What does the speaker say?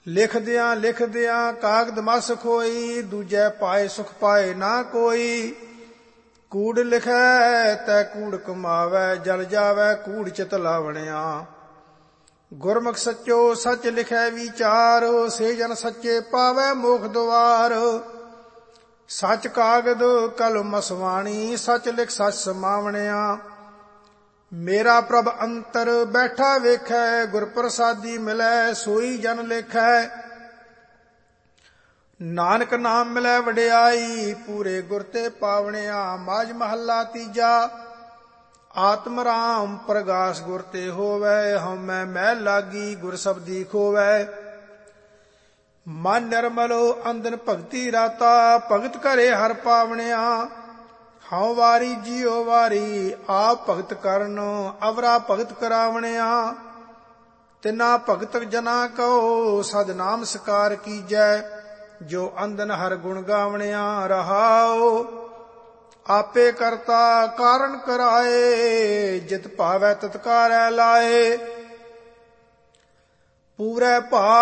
ਲਿਖਦਿਆਂ ਕਾਗਦ ਮਸ ਖੋਈ, ਦੂਜੈ ਪਾਏ ਸੁਖ ਪਾਏ ਨਾ ਕੋਈ। ਕੂੜ ਲਿਖੈ ਤੈ ਕੂੜ ਕਮਾਵੈ, ਜਲ ਜਾਵੈ ਕੂੜ ਚਿਤ ਲਾਵਣਿਆ। ਗੁਰਮੁਖ ਸੱਚੋ ਸੱਚ ਲਿਖੈ ਵਿਚਾਰ, ਸੇ ਜਨ ਸੱਚੇ ਪਾਵੈ ਮੋਖ ਦੁਆਰ। ਸੱਚ ਕਾਗਦ ਕਲਮ ਮਸਵਾਣੀ, ਸੱਚ ਲਿਖ ਸੱਚ ਸਮਾਵਣਿਆ। ਮੇਰਾ ਪ੍ਰਭ ਅੰਤਰ ਬੈਠਾ ਵੇਖੈ, ਗੁਰ ਪ੍ਰਸਾਦੀ ਮਿਲੈ ਸੋਈ ਜਨ ਲੇਖੈ। ਨਾਨਕ ਨਾਮ ਮਿਲੈ ਵਡਿਆਈ, ਪੂਰੇ ਗੁਰ ਤੇ ਪਾਵਣਿਆ। ਮਾਝ ਮਹੱਲਾ ਤੀਜਾ। ਆਤਮ ਰਾਮ ਪ੍ਰਗਾਸ ਗੁਰ ਤੇ ਹੋਵੈ, ਹਉਮੈ ਮੈਲ ਲਾਗੀ ਗੁਰ ਸਬਦੀ ਖੋਵੈ। ਮਨ ਨਿਰਮਲੋ ਅੰਦਨ ਭਗਤੀ ਰਾਤਾ, ਭਗਤ ਘਰੇ ਹਰ ਪਾਵਣਿਆ। ਹਉ ਵਾਰੀ ਜੀਉ ਵਾਰੀ, ਆਪ ਭਗਤ ਕਰਨ ਅਵਰਾ ਭਗਤ ਕਰਾਵਣਿਆ। ਤਿਨਾ ਭਗਤ ਜਨਾ ਕਉ ਸਦ ਨਾਮ ਸਕਾਰ ਕੀਜੈ, ਜੋ ਅੰਦਨ ਹਰ ਗੁਣ ਗਾਵਣਿਆ। ਰਹਾਉ ਆਪੇ ਕਰਤਾ ਕਾਰਨ ਕਰਾਏ, ਜਿਤ ਭਾਵੈ ਤਤ ਕਾਰੈ ਲਾਏ। ਪੂਰੈ ਭਾਗ